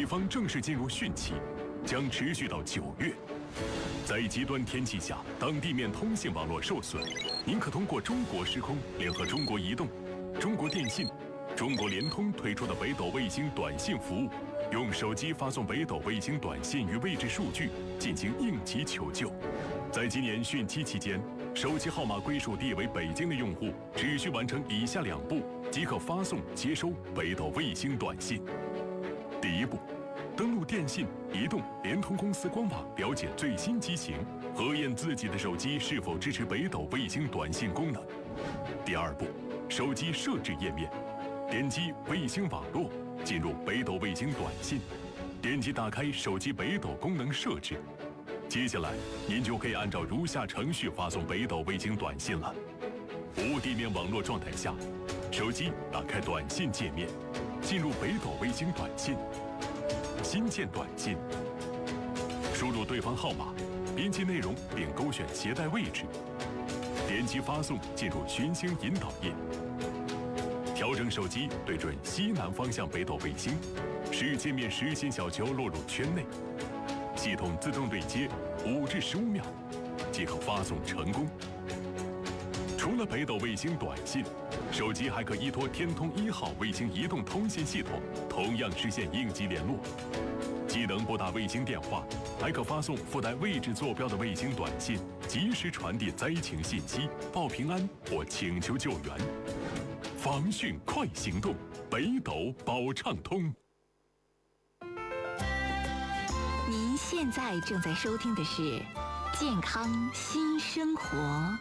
方正式进入汛期，将持续到9月。在极端天气下，当地面通信网络受损，您可通过中国时空联合中国移动、中国电信、中国联通推出的北斗卫星短信服务，用手机发送北斗卫星短信与位置数据进行应急求救。在今年汛期期间，手机号码归属地为北京的用户，只需完成以下2步即可发送接收北斗卫星短信。第1步，登录电信、移动、联通公司官网了解最新机型，核验自己的手机是否支持北斗卫星短信功能。第2步，手机设置页面，点击卫星网络，进入北斗卫星短信，点击打开手机北斗功能设置。接下来，您就可以按照如下程序发送北斗卫星短信了。无地面网络状态下，手机打开短信界面，进入北斗卫星短信，新建短信，输入对方号码，编辑内容并勾选携带位置，点击发送，进入寻星引导页，调整手机对准西南方向北斗卫星，使界面实心小球落入圈内。系统自动对接5至15秒，即可发送成功。除了北斗卫星短信，手机还可依托天通1号卫星移动通信系统，同样实现应急联络。既能拨打卫星电话，还可发送附带位置坐标的卫星短信，及时传递灾情信息，报平安或请求救援。防汛快行动，北斗保畅通。 您现在正在收听的是《健康新生活》。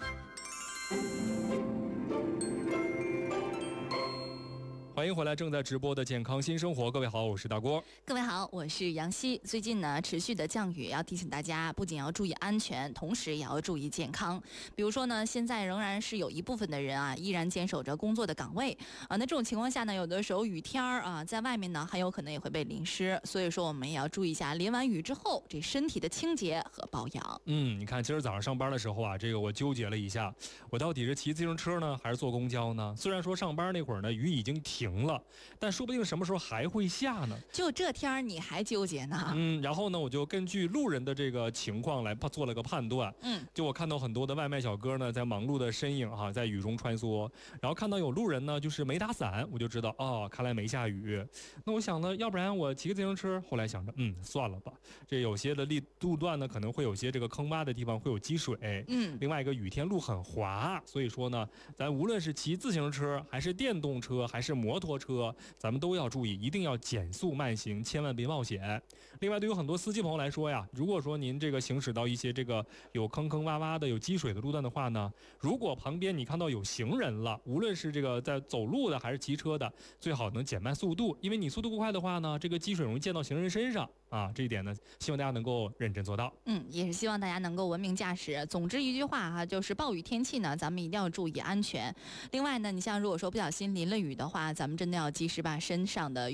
欢迎回来，正在直播的健康新生活。各位好，我是大郭。 各位好，我是杨希。最近呢，持续的降雨，要提醒大家，不仅要注意安全，同时也要注意健康。比如说呢，现在仍然是有一部分的人啊，依然坚守着工作的岗位啊。那这种情况下呢，有的时候雨天啊，在外面呢，很有可能也会被淋湿。所以说，我们也要注意一下，淋完雨之后，这身体的清洁和保养。 你看，今儿早上上班的时候啊，这个我纠结了一下，我到底是骑自行车呢，还是坐公交呢？虽然说上班那会儿呢，雨已经停了，但说不定什么时候还会下呢。 就这天你还纠结呢？ 然后呢，我就根据路人的这个情况来做了个判断。就我看到很多的外卖小哥呢，在忙碌的身影在雨中穿梭，然后看到有路人呢，就是没打伞，我就知道看来没下雨。那我想呢，要不然我骑个自行车。后来想着，算了吧。这有些的路段呢，可能会有些这个坑洼的地方会有积水。另外一个雨天路很滑，所以说呢，咱无论是骑自行车，还是电动车，还是摩托车，咱们都要注意，一定要减速慢行，千万别冒险。另外，对于很多司机朋友来说呀，如果说您这个行驶到一些这个有坑坑洼洼的、有积水的路段的话呢，如果旁边你看到有行人了，无论是这个在走路的还是骑车的，最好能减慢速度，因为你速度过快的话呢，这个积水容易溅到行人身上啊。这一点呢，希望大家能够认真做到。 也是希望大家能够文明驾驶。总之一句话就是暴雨天气呢，咱们一定要注意安全。另外呢，你像如果说不小心淋了雨的话，咱们真的要及时把身上的